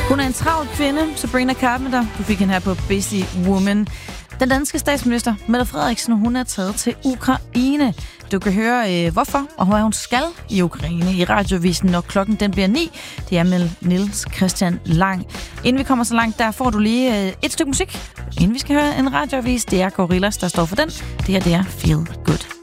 Hun er en travl kvinde, Sabrina Carpenter. Du fik hende her på Busy Woman. Den danske statsminister, Mette Frederiksen, hun er taget til Ukraine. Du kan høre, hvorfor og hvad hun skal i Ukraine i radiovisen, når klokken den bliver 9. Det er med Niels Christian Lang. Inden vi kommer så langt, der får du lige et stykke musik. Inden vi skal høre en radioavis, det er Gorillaz, der står for den. Det her, det er Feel Good.